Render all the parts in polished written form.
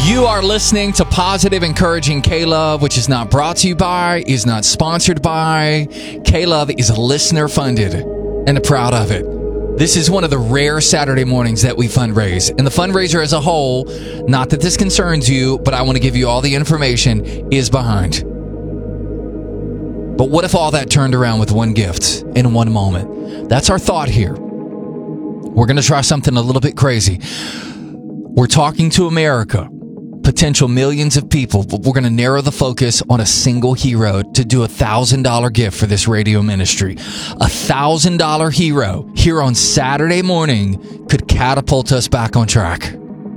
You are listening to Positive Encouraging K-Love, which is not brought to you by, is not sponsored by. K-Love is listener funded and proud of it. This is one of the rare Saturday mornings that we fundraise. And the fundraiser as a whole, not that this concerns you, but I want to give you all the information, is behind. But what if all that turned around with one gift in one moment? That's our thought here. We're going to try something a little bit crazy. We're talking to America, potential millions of people, but we're going to narrow the focus on a single hero to do $1,000 gift for this radio ministry. $1,000 hero here on Saturday morning could catapult us back on track.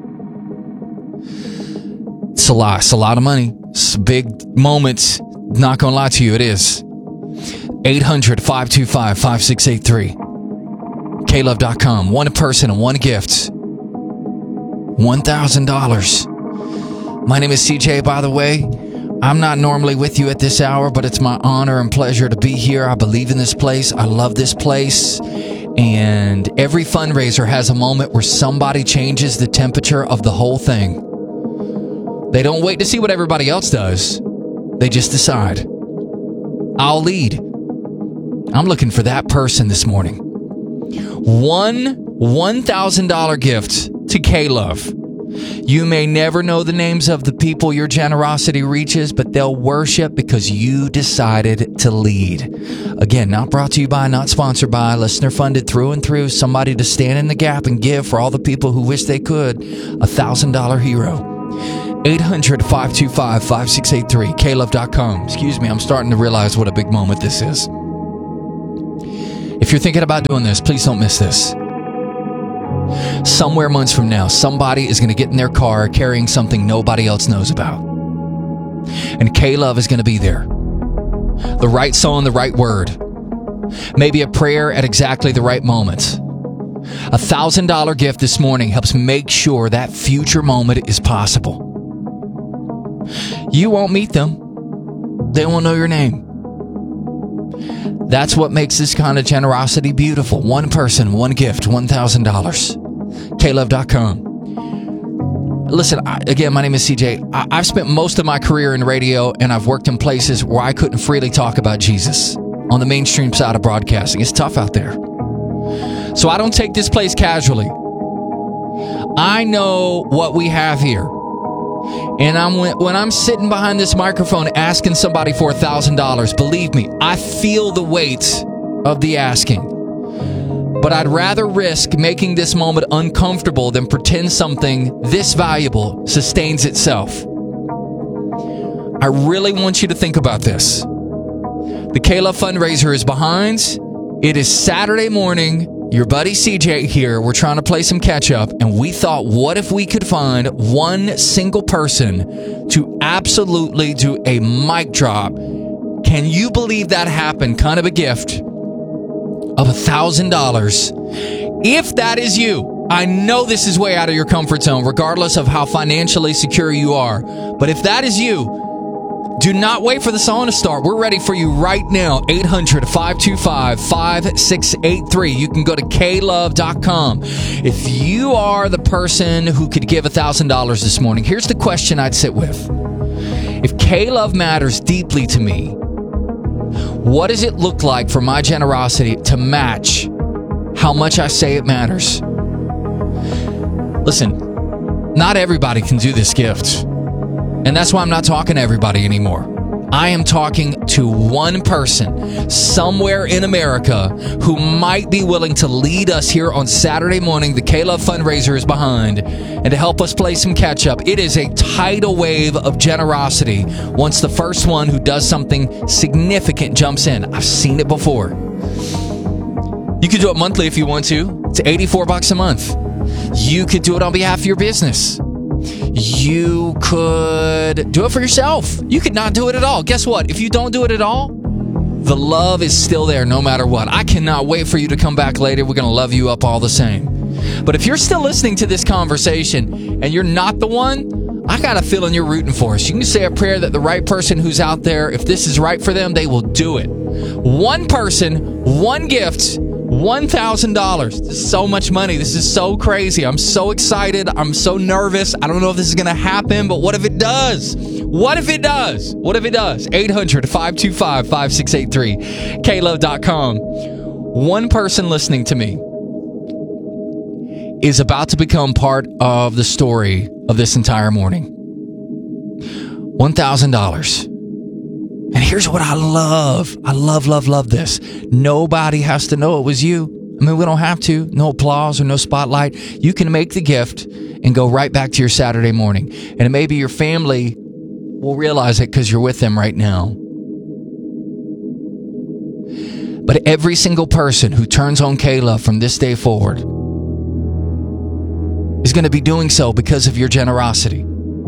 It's a lot. It's a lot of money. It's big moments. Not going to lie to you, it is. 800-525-5683. KLove.com. One person and one gift. $1,000. My name is CJ, by the way. I'm not normally with you at this hour, but it's my honor and pleasure to be here. I believe in this place. I love this place. And every fundraiser has a moment where somebody changes the temperature of the whole thing. They don't wait to see what everybody else does. They just decide. I'll lead. I'm looking for that person this morning. One $1,000 gift to K-Love. You may never know the names of the people your generosity reaches, but they'll worship because you decided to lead. Again, not brought to you by, not sponsored by, listener funded through and through, somebody to stand in the gap and give for all the people who wish they could. $1,000 hero. 800-525-5683, KLove.com. Excuse me, I'm starting to realize what a big moment this is. If you're thinking about doing this, please don't miss this. Somewhere months from now, somebody is going to get in their car carrying something nobody else knows about. And K-Love is going to be there. The right song, the right word. Maybe a prayer at exactly the right moment. $1,000 gift this morning helps make sure that future moment is possible. You won't meet them. They won't know your name. That's what makes this kind of generosity beautiful. One person, one gift, $1,000. KLove.com. Listen, again, my name is CJ. I've spent most of my career in radio, and I've worked in places where I couldn't freely talk about Jesus on the mainstream side of broadcasting. It's tough out there. So I don't take this place casually. I know what we have here. And when I'm sitting behind this microphone asking somebody for $1,000, believe me, I feel the weight of the asking. But I'd rather risk making this moment uncomfortable than pretend something this valuable sustains itself. I really want you to think about this. The K-Love fundraiser is behind. It is Saturday morning. Your buddy CJ here. We're trying to play some catch up, and we thought, what if we could find one single person to absolutely do a mic drop? Can you believe that happened? Kind of a gift of $1,000. If that is you, I know this is way out of your comfort zone, regardless of how financially secure you are. But if that is you, do not wait for the song to start. We're ready for you right now. 800-525-5683. You can go to KLove.com. If you are the person who could give $1,000 this morning, here's the question I'd sit with. If K-Love matters deeply to me, what does it look like for my generosity to match how much I say it matters? Listen, not everybody can do this gift. And that's why I'm not talking to everybody anymore. I am talking to one person somewhere in America who might be willing to lead us here on Saturday morning. The K-Love fundraiser is behind, and to help us play some catch up. It is a tidal wave of generosity once the first one who does something significant jumps in. I've seen it before. You could do it monthly if you want to. It's $84 a month. You could do it on behalf of your business. You could do it for yourself. You could not do it at all. Guess what? If you don't do it at all, the love is still there no matter what. I cannot wait for you to come back later. We're going to love you up all the same. But if you're still listening to this conversation and you're not the one, I got a feeling you're rooting for us. You can say a prayer that the right person who's out there, if this is right for them, they will do it. One person, one gift, $1,000. This is so much money. This is so crazy. I'm so excited. I'm so nervous. I don't know if this is going to happen, but what if it does? What if it does? What if it does? 800-525-5683. KLove.com. One person listening to me is about to become part of the story of this entire morning. $1,000. And here's what I love. I love this. Nobody has to know it was you. I mean, we don't have to. No applause or no spotlight. You can make the gift and go right back to your Saturday morning. And maybe your family will realize it because you're with them right now. But every single person who turns on K-Love from this day forward is going to be doing so because of your generosity.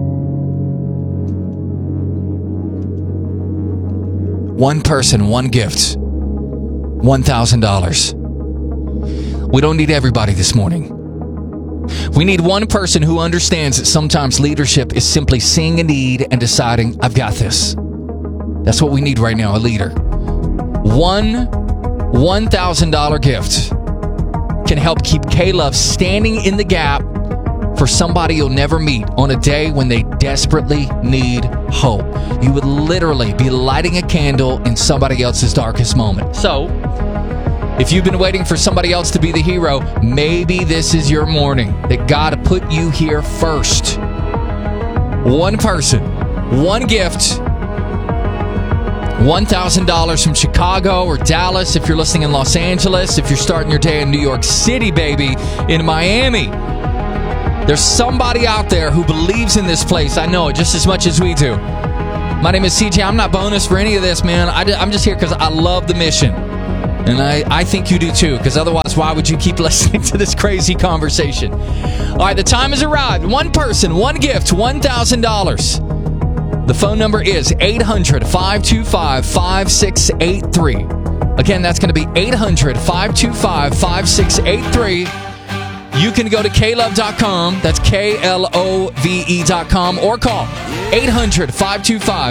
One person, one gift, $1,000. We don't need everybody this morning. We need one person who understands that sometimes leadership is simply seeing a need and deciding, I've got this. That's what we need right now, a leader. One $1,000 gift can help keep K-Love standing in the gap for somebody you'll never meet on a day when they desperately need hope. You would literally be lighting a candle in somebody else's darkest moment. So, if you've been waiting for somebody else to be the hero, maybe this is your morning that God put you here first. One person, one gift, $1,000 from Chicago or Dallas if you're listening in Los Angeles, if you're starting your day in New York City, baby, in Miami. There's somebody out there who believes in this place. I know it just as much as we do. My name is CJ. I'm not bonus for any of this, man. I'm just here because I love the mission. And I think you do too, because otherwise, why would you keep listening to this crazy conversation? All right, the time has arrived. One person, one gift, $1,000. The phone number is 800-525-5683. Again, that's going to be 800-525-5683. You can go to klove.com. That's KLOVE.com or call 800-525